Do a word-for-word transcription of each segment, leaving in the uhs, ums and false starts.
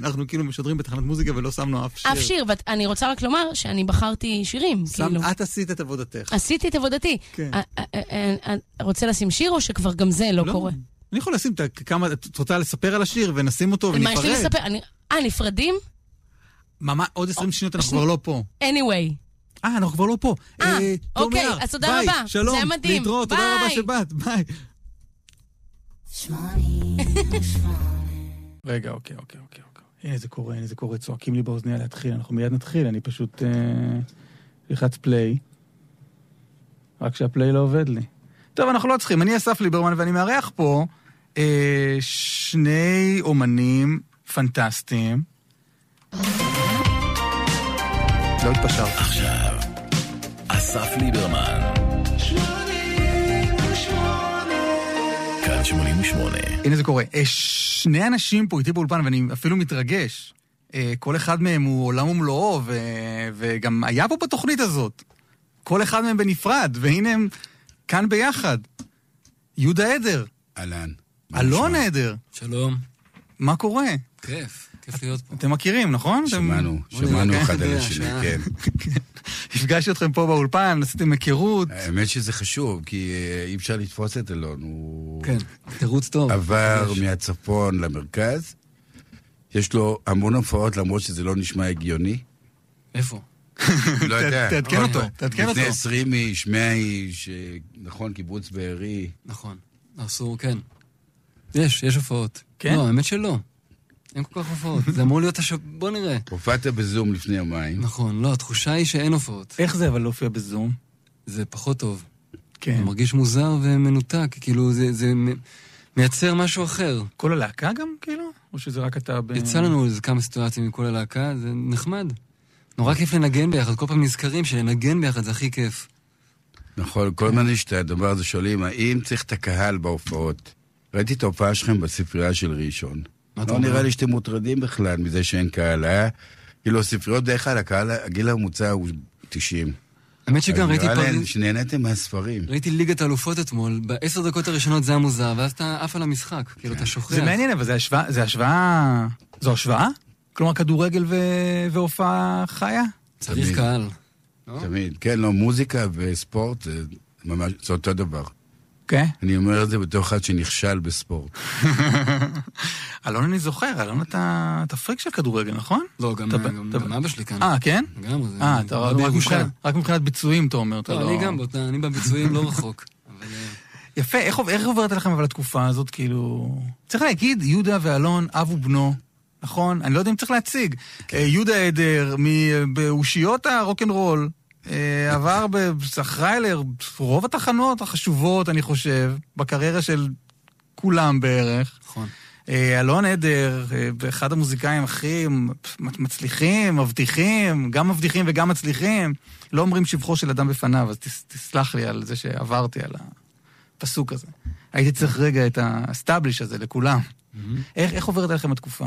אנחנו כאילו משדרים בתחנת מוזיקה ולא שמנו אף שיר. אף שיר, ואני רוצה רק לומר שאני בחרתי שירים. את עשית את עבודתך. עשיתי את עבודתי. רוצה לשים שיר או שכבר גם זה לא קורה? אני יכול לשים כמה, את רוצה לספר על השיר ונשים אותו ונפרד. מה יש לי לספר? אה, נפרדים? ממש, עוד עשרים שניות אנחנו כבר לא פה. anyway. אה, אנחנו כבר לא פה. אה, אוקיי, אז תודה רבה. שלום, זה מדהים. להתראות, תודה רבה שבאת, ביי. רגע, אוקיי, אוקיי, אוקיי. הנה זה קורה, הנה זה קורה, צועקים לי באוזניה להתחיל, אנחנו מיד נתחיל, אני פשוט לחץ פליי, רק שהפליי לא עובד לי. טוב, אנחנו לא צריכים, אני אסף ליברמן ואני מארח פה שני אומנים פנטסטיים. לא התפשרת. עכשיו, אסף ליברמן. שמונים ושמונה. כאן שמונים ושמונה. הנה זה קורה. שני אנשים פה איתי באולפן, ואני אפילו מתרגש. כל אחד מהם הוא עולם ומלואו, וגם היה פה בתוכנית הזאת. כל אחד מהם בנפרד, והנה הם כאן ביחד. יהודה עדר. אלן. אלון עדר. שלום. מה קורה? כיף. כיף להיות פה. אתם מכירים, נכון? שמענו, שמענו אחד על השני, כן. הפגשתי אתכם פה באולפן, עשיתם היכרות. האמת שזה חשוב, כי אי אפשר לתפוס את אלון. כן, תירוץ טוב. עבר מהצפון למרכז. יש לו המון הופעות, למרות שזה לא נשמע הגיוני. איפה? לא יודע. תעדכן אותו, תעדכן אותו. לפני עשרים איש, מאה איש, נכון, קיבוץ בארי. נכון, אסור, כן. יש, יש הופעות. כן? לא, האמת שלא. אין כל כך הופעות. זה אמור להיות השב... בוא נראה. הופעת בזום לפני יומיים. נכון, לא, התחושה היא שאין הופעות. איך זה אבל להופיע בזום? זה פחות טוב. כן. זה מרגיש מוזר ומנותק, כאילו זה, זה מייצר משהו אחר. כל הלהקה גם, כאילו? או שזה רק אתה ב... יצא לנו איזה כמה סיטואציות מכל הלהקה, זה נחמד. נורא כיף לנגן ביחד, כל פעם נזכרים שלנגן ביחד זה הכי כיף. נכון, כל הזמן יש את הדבר הזה שואלים, האם צריך את הקהל בהופעות? ראיתי את ההופעה שלכם בספרייה של ראשון. לא נראה לי שאתם מוטרדים בכלל מזה שאין קהל, אה? כאילו, הספריות דרך כלל, הקהל, הגיל הממוצע הוא תשעים. האמת שגם ראיתי פעם... פעם... שנהנתם מהספרים. ראיתי ליגת האלופות אתמול, בעשר דקות הראשונות זה המוזר, ואז אתה עף על המשחק, כאילו אתה שוכח. זה מעניין, אבל זה השוואה... זה השוואה... זו השוואה? כלומר, כדורגל והופעה חיה? צריך קהל. תמיד, כן, לא, מוזיקה וספורט זה ממש, זה אותו דבר. כן? אני אומר את זה בתור אחד שנכשל בספורט. אלון אני זוכר, אלון אתה פריק של כדורגל, נכון? לא, גם אבא שלי כאן. אה, כן? גם, אה, רק מבחינת ביצועים, אתה אומר. לא, אני גם, אני בביצועים לא רחוק. יפה, איך עוברת לכם אבל התקופה הזאת, כאילו... צריך להגיד, יהודה ואלון, אב ובנו, נכון? אני לא יודע אם צריך להציג. יהודה עדר, באושיות הרוק'נ'רול, עבר אחראי לרוב התחנות החשובות, אני חושב, בקריירה של כולם בערך. נכון. אלון עדר, אחד המוזיקאים הכי מצליחים, מבטיחים, גם מבטיחים וגם מצליחים. לא אומרים שבחו של אדם בפניו, אז תסלח לי על זה שעברתי על הפסוק הזה. הייתי צריך רגע את הסטאבליש הזה לכולם. איך עוברת עליכם התקופה?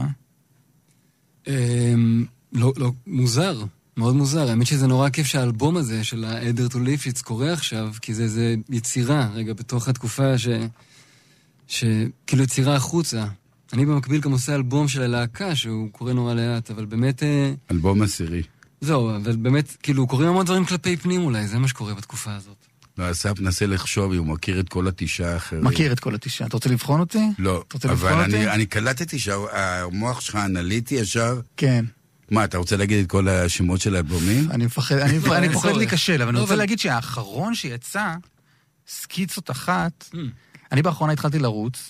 לא, לא, מוזר. מאוד מוזר, האמת שזה נורא כיף שהאלבום הזה של העדר טו ליפשיץ קורה עכשיו, כי זה, זה יצירה, רגע, בתוך התקופה ש... שכאילו יצירה החוצה. אני במקביל גם עושה אלבום של הלהקה, שהוא קורא נורא לאט, אבל באמת... אלבום עשירי. זהו, אבל באמת, כאילו, קוראים המון דברים כלפי פנים אולי, זה מה שקורה בתקופה הזאת. לא, אסף נסה לחשוב, הוא מכיר את כל התשעה האחרים. מכיר את כל התשעה. אתה רוצה לבחון אותי? לא, אבל אני, אני קלטתי שהמוח שלך אנליטי ישר... כן. מה, אתה רוצה להגיד את כל השמות של האלבומים? אני מפחד, אני, אני פוחד להיכשל, אבל אני רוצה להגיד שהאחרון שיצא, סקיצות אחת, אני באחרונה התחלתי לרוץ,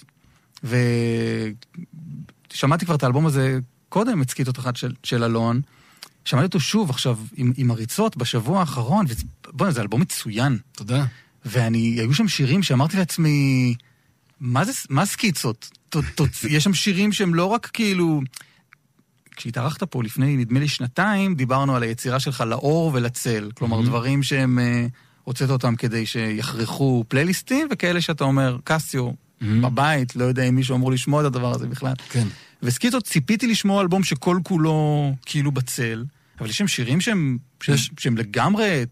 ושמעתי כבר את האלבום הזה קודם, את סקיצות אחת של, של אלון, שמעתי אותו שוב עכשיו עם, עם הריצות בשבוע האחרון, ובואו, זה אלבום מצוין. תודה. ואני, היו שם שירים שאמרתי לעצמי, מה זה, מה סקיצות? יש שם שירים שהם לא רק כאילו... כשהתארחת פה לפני, נדמה לי שנתיים, דיברנו על היצירה שלך לאור ולצל. כלומר, mm-hmm. דברים שהם uh, הוצאת אותם כדי שיחרכו פלייליסטים, וכאלה שאתה אומר, קסיו, mm-hmm. בבית, לא יודע אם מישהו אמור לשמוע את הדבר הזה בכלל. כן. וסקיצות, ציפיתי לשמוע אלבום שכל כולו כאילו בצל, אבל יש שם שירים שהם, שיש... שהם לגמרי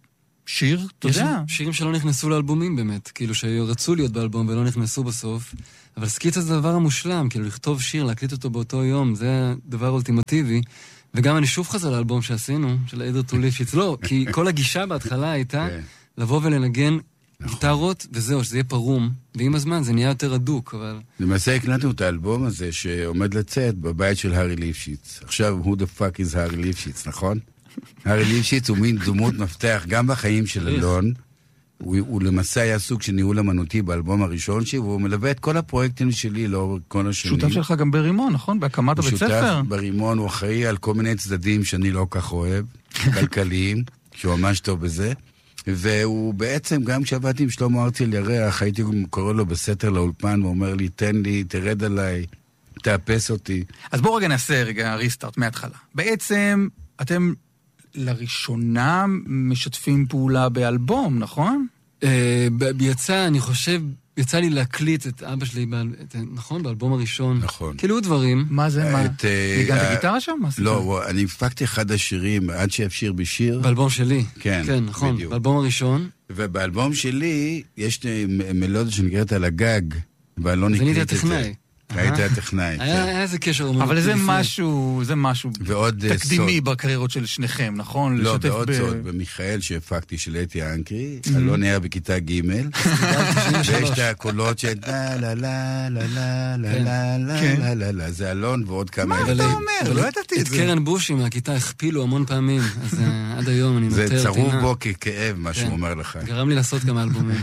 שיר, אתה יודע. יש שירים שלא נכנסו לאלבומים באמת, כאילו שרצו להיות באלבום ולא נכנסו בסוף, אבל סקיצה זה הדבר המושלם, כאילו לכתוב שיר, להקליט אותו באותו יום, זה הדבר האולטימטיבי, וגם אני שוב חזר לאלבום שעשינו, של עדר טו ליפשיץ, לא, כי כל הגישה בהתחלה הייתה לבוא ולנגן גיטרות, וזהו, שזה יהיה פרום, ועם הזמן זה נהיה יותר הדוק, אבל... למעשה הקלטנו את האלבום הזה שעומד לצאת בבית של הארי ליפשיץ. עכשיו, who the fuck is הארי ליפשיץ, נכון? הארי ליפשיץ הוא מין דמות מפתח גם בחיים של אלון. הוא, הוא למעשה היה סוג של ניהול אמנותי באלבום הראשון שלי, והוא מלווה את כל הפרויקטים שלי לאור כל השנים. שותף שלך גם ברימון, נכון? בהקמת הבית ספר. הוא שותף ברימון, הוא אחראי על כל מיני צדדים שאני לא כך אוהב, כלכליים, שהוא ממש טוב בזה. והוא בעצם, גם כשעבדתי עם שלמה ארצי על ירח, הייתי קורא לו בסתר לאולפן, הוא אומר לי, תן לי, תרד עליי, תאפס אותי. אז בואו רגע נעשה רגע ריסטארט מההתחלה. בעצם, אתם לראשונה משתפים פעולה באלבום, נכון? יצא, אני חושב, יצא לי להקליט את אבא שלי, נכון? באלבום הראשון. נכון. כאילו דברים. מה זה? מה? ניגנת גיטרה שם? לא, אני הפקתי אחד השירים, עד שאפשיר בשיר. באלבום שלי. כן, כן, נכון. באלבום הראשון. ובאלבום שלי יש מלודיה שנקראת על הגג, אבל לא נקליט את זה. היית הטכנאי. היה איזה קשר. אבל זה משהו, זה משהו תקדימי בקריירות של שניכם, נכון? לא, ועוד זאת, במיכאל שהפקתי של אתי אנקרי, אלון היה בכיתה ג' ויש את הקולות של לה לה לה לה לה לה לה לה לה, זה אלון ועוד כמה... מה אתה אומר? לא ידעתי את זה. את קרן בושי מהכיתה הכפילו המון פעמים, אז עד היום אני נותר... זה צרוב בו ככאב, מה שהוא אומר לך. גרם לי לעשות כמה אלבומים.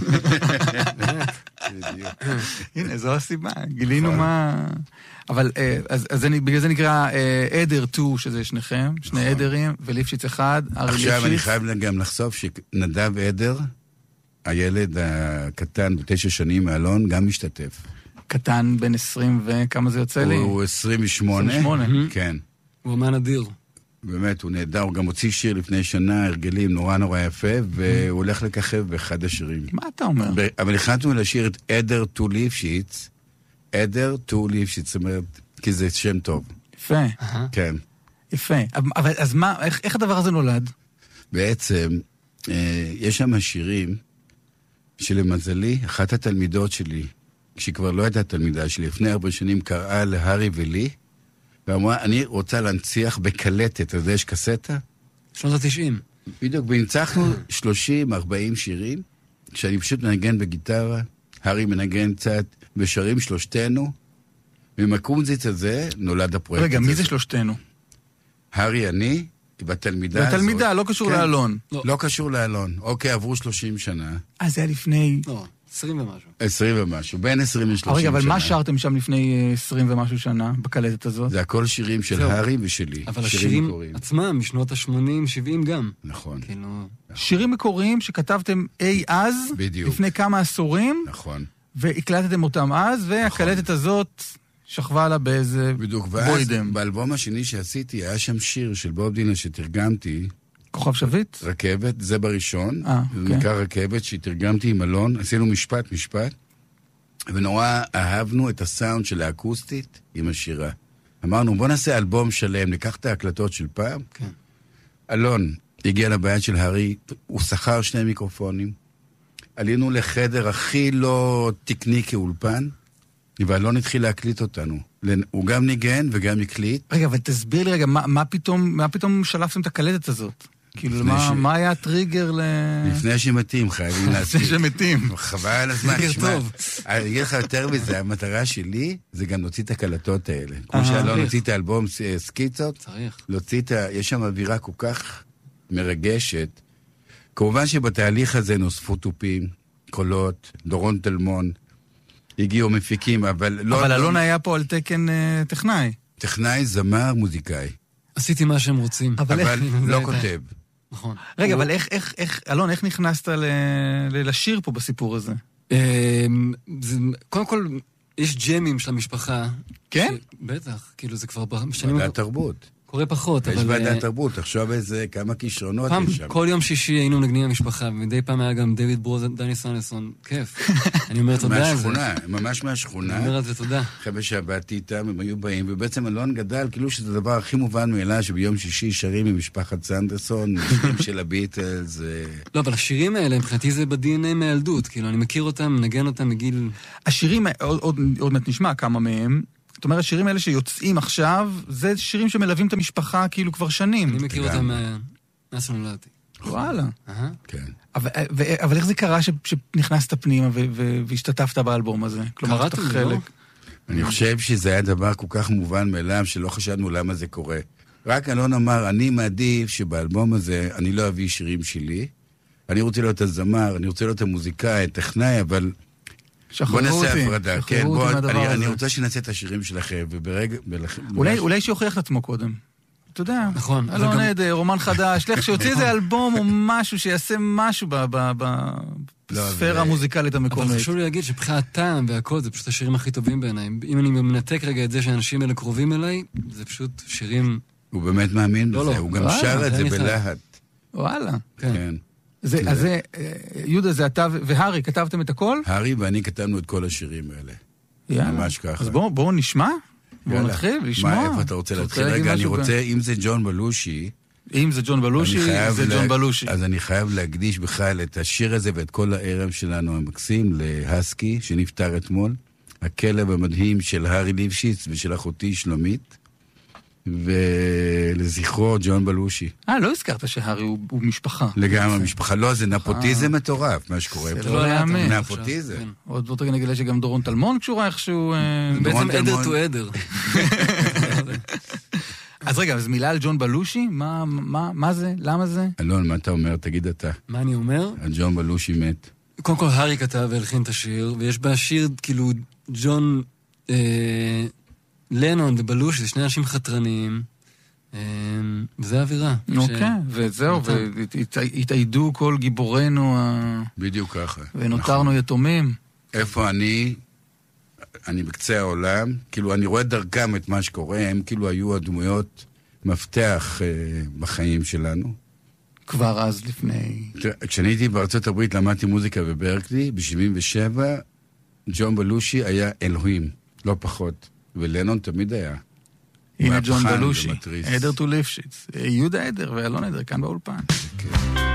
הנה, זו הסיבה, גילינו מה... אבל אז בגלל זה נקרא עדר טו, שזה שניכם, שני עדרים, וליפשיץ אחד, ארי ליפשיץ. עכשיו אני חייב גם לחשוף שנדב עדר, הילד הקטן בתשע שנים מאלון, גם משתתף. קטן בין עשרים וכמה זה יוצא לי? הוא עשרים ושמונה. כן. הוא אמן אדיר. באמת, הוא נהדר, הוא גם הוציא שיר לפני שנה, הרגלים נורא נורא יפה, והוא הולך לככב באחד השירים. מה אתה אומר? אבל החלטנו לשיר את עדר טו ליפשיץ, עדר טו ליפשיץ, זאת אומרת, כי זה שם טוב. יפה. כן. יפה. אבל אז מה, איך, איך הדבר הזה נולד? בעצם, אה, יש שם שירים שלמזלי, אחת התלמידות שלי, כשהיא כבר לא הייתה תלמידה שלי, לפני ארבע שנים קראה להרי ולי, ואמרה, אני רוצה להנציח בקלטת, אתה יודע, יש קסטה? שנות ה-תשעים. בדיוק, והנצחנו שלושים ארבעים שירים, שאני פשוט מנגן בגיטרה, הרי מנגן קצת, ושרים שלושתנו, ומקומזיץ הזה נולד הפרויקט. רגע, מי זה שלושתנו? הרי אני, בתלמידה הזאת. בתלמידה, לא קשור לאלון. לא קשור לאלון. אוקיי, עברו שלושים שנה. אז זה היה לפני... לא, עשרים ומשהו. עשרים ומשהו, בין עשרים ושלושים שנה. רגע, אבל מה שרתם שם לפני עשרים ומשהו שנה, בקלטת הזאת? זה הכל שירים של הרי ושלי. אבל השירים עצמם, משנות ה-שמונים, שבעים גם. נכון. שירים מקוריים שכתבתם אי אז, לפני כמה עשורים. נכון. והקלטתם אותם אז, והקלטת הזאת שכבה לה באיזה בדיוק, בוידם. ואז באלבום השני שעשיתי, היה שם שיר של בוב דילן שתרגמתי. כוכב שביט? רכבת, זה בראשון. אה, זה אוקיי. נקרא רכבת שתרגמתי עם אלון, עשינו משפט, משפט, ונורא אהבנו את הסאונד של האקוסטית עם השירה. אמרנו, בוא נעשה אלבום שלם, ניקח את ההקלטות של פעם. כן. אלון הגיע לבית של הרי, הוא שכר שני מיקרופונים, עלינו לחדר הכי לא תקני כאולפן, ואלון התחיל להקליט אותנו. הוא גם ניגן וגם הקליט. רגע, אבל תסביר לי רגע, מה, מה פתאום, מה פתאום שלפתם את הקלטת הזאת? כאילו, מה, ש... מה היה הטריגר ל... לפני שמתים, חייבים להספיק. לפני שמתים. חבל על הזמן, תשמע. אני אגיד לך יותר מזה, המטרה שלי זה גם להוציא את הקלטות האלה. כמו שאלון הוציא את האלבום סקיצות, צריך. להוציא את ה... יש שם אווירה כל כך מרגשת. כמובן שבתהליך הזה נוספו טופים, קולות, דורון תלמון, הגיעו מפיקים, אבל לא... אבל אלון היה פה על תקן טכנאי. טכנאי, זמר, מוזיקאי. עשיתי מה שהם רוצים. אבל לא כותב. נכון. רגע, אבל איך, איך, איך, אלון, איך נכנסת לשיר פה בסיפור הזה? קודם כל, יש ג'מים של המשפחה. כן? בטח, כאילו זה כבר בשנים... מדע תרבות. קורה פחות, אבל... יש ועדת תרבות, תחשוב איזה כמה כישרונות פעם, יש שם. כל יום שישי היינו מנגנים המשפחה, ומדי פעם היה גם דויד ברוז, דני סנסון, כיף. אני אומר תודה על זה. מהשכונה, ממש מהשכונה. אני אומר על זה תודה. חבר'ה שעבדתי איתם, הם היו באים, ובעצם אלון גדל, כאילו שזה הדבר הכי מובן מאליו, שביום שישי שרים עם משפחת סנדרסון, שירים של הביטלס. לא, אבל השירים האלה, מבחינתי זה ב-די אן איי מהילדות, כאילו, אני מכיר אותם, מנגן אותם מגיל... השירים, עוד מעט נשמע כמה מהם, זאת אומרת, השירים האלה שיוצאים עכשיו, זה שירים שמלווים את המשפחה כאילו כבר שנים. אני מכיר אותם מאז שנולדתי. וואלה. כן. אבל איך זה קרה שנכנסת פנימה והשתתפת באלבום הזה? קראתם לי, לא? אני חושב שזה היה דבר כל כך מובן מאליו, שלא חשבנו למה זה קורה. רק אלון אמר, אני מעדיף שבאלבום הזה אני לא אביא שירים שלי, אני רוצה להיות הזמר, אני רוצה להיות המוזיקאי, טכנאי, אבל... בוא נעשה הפרדה, כן, בוא, אני, אני רוצה שנעשה את השירים שלכם, וברגע... אולי, אולי שיוכיח את עצמו קודם. אתה יודע, נכון. אלון עדר, רומן חדש, לך שיוציא איזה אלבום או משהו, שיעשה משהו בספירה המוזיקלית המקומית. אבל חשוב לי להגיד שבחיית הטעם והכל, זה פשוט השירים הכי טובים בעיניי. אם אני מנתק רגע את זה שהאנשים האלה קרובים אליי, זה פשוט שירים... הוא באמת מאמין בזה, הוא גם שר את זה בלהט. וואלה. כן. אז זה, יהודה, זה אתה והרי, כתבתם את הכל? הרי ואני כתבנו את כל השירים האלה. יאללה. ממש ככה. אז בואו נשמע, בואו נתחיל לשמוע. מה, איפה אתה רוצה להתחיל? רגע, אני רוצה, אם זה ג'ון בלושי... אם זה ג'ון בלושי, זה ג'ון בלושי. אז אני חייב להקדיש בכלל את השיר הזה ואת כל הערב שלנו המקסים להסקי, שנפטר אתמול, הכלב המדהים של הרי ליפשיץ ושל אחותי שלומית, ולזכרו ג'ון בלושי. אה, לא הזכרת שהרי הוא, הוא משפחה. לגמרי, משפחה. לא, זה נפוטיזם מטורף, מה שקורה פה. זה לא יאמן. נפוטיזם. עוד עוד רגע נגלה שגם דורון טלמון קשורה איכשהו... בעצם עדר טו עדר. אז רגע, אז מילה על ג'ון בלושי? מה, מה, מה זה? למה זה? אלון, מה אתה אומר? תגיד אתה. מה אני אומר? ג'ון בלושי מת. קודם כל, הרי כתב והלחין את השיר, ויש בשיר, כאילו, ג'ון... לנון ובלוש, זה שני אנשים חתרניים, וזה האווירה. אוקיי, וזהו, והתעידו כל גיבורנו, בדיוק ככה. ונותרנו יתומים. איפה אני? אני בקצה העולם, כאילו אני רואה דרכם את מה שקורה, הם כאילו היו הדמויות מפתח בחיים שלנו. כבר אז לפני... כשאני הייתי בארצות הברית, למדתי מוזיקה בברקלי, ב-שבעים ושבע, ג'ון בלושי היה אלוהים, לא פחות. ולנון תמיד היה. הנה ג'ון בלושי, עדר טו ליפשיץ, יהודה עדר ואלון עדר כאן באולפן.